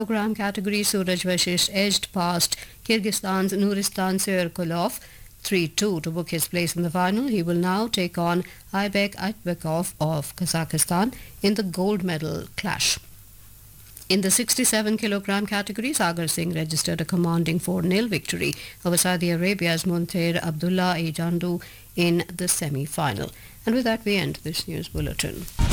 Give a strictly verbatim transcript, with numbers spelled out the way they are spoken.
Kilogram category, Suraj Vashish edged past Kyrgyzstan's Nuristan Seyurkulov three two to book his place in the final. He will now take on Aybek Aitbekov of Kazakhstan in the gold medal clash. In the sixty-seven kilogram category, Sagar Singh registered a commanding four nil victory over Saudi Arabia's Monteir Abdullah Ejandu in the semi-final. And with that, we end this news bulletin.